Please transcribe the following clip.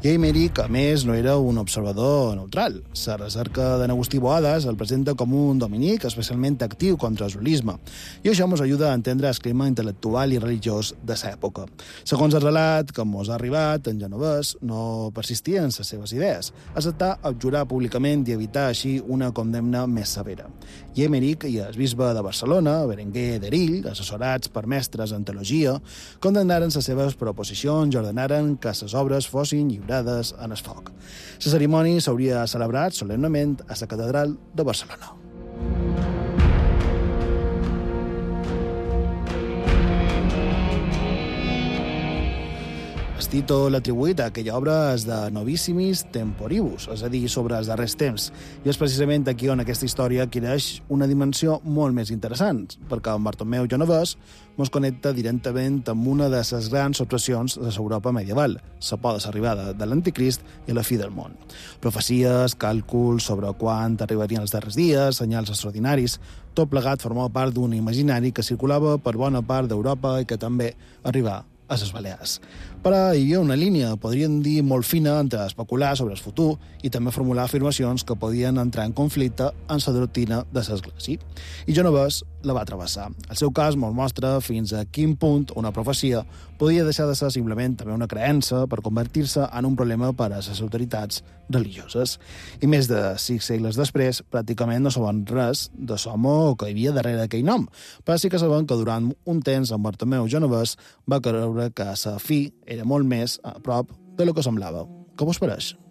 I Aymeric, a més, no era un observador neutral. La recerca de Agustí Boades el presenta com un dominic especialment actiu contra el zulisme, i això ens ajuda a entendre el clima intel·lectual i religiós de l'època. Segons el relat que ens ha arribat, en Genovès no persistia en les seves idees, acceptar abjurar públicament i evitar així una condemna més severa. I Aymeric i el bisbe de Barcelona, Berenguer d'Erill, assessorats per mestres en teologia, condemnaren les seves proposicions i ordenaren que les obres fossin lliurades en el foc. La cerimònia s'hauria celebrat solemnement a la catedral de Barcelona. El títol atribuït a aquella obra és de Novissimis Temporibus, és a dir, sobre els darrers temps. I és precisament aquí on aquesta història adquireix una dimensió molt més interessant, perquè en Bartomeu Genovès ens connecta directament amb una de les grans obsessions de l'Europa medieval, la por de l'arribada de l'anticrist i la fi del món. Profecies, càlculs sobre quan arribarien els darrers dies, senyals extraordinaris, tot plegat formava part d'un imaginari que circulava per bona part d'Europa i que també arribà a les Balears. Però hi havia una línia, podríem dir, molt fina entre especular sobre el futur i també formular afirmacions que podien entrar en conflicte amb la doctrina de l'Església. I Genovès la va travessar. El seu cas ens mostra fins a quin punt una profecia podia deixar de ser simplement també una creença per convertir-se en un problema per a les autoritats religioses. I més de 6 segles després, pràcticament no sabem res de l'home que hi havia darrere d'aquell nom, però sí que sabem que durant un temps en Bartomeu Genovès va creure que la fi era molt més a prop de lo que semblava. Què vos pareix?